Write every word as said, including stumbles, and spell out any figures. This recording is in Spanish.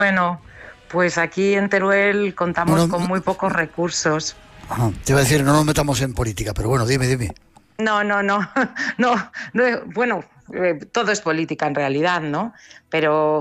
Bueno, pues aquí en Teruel contamos Bueno, con muy pocos recursos. ajá, te iba a decir, no nos metamos en política, pero bueno, dime, dime. No, no, no, no, no, bueno, eh, todo es política en realidad, ¿no? Pero